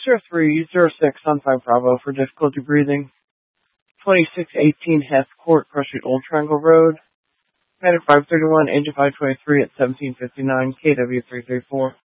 0306 on 5 Bravo for difficulty breathing. 2618 Heth Court, Crushing Old Triangle Road. Matter 531, Engine 523 at 1759, KW334.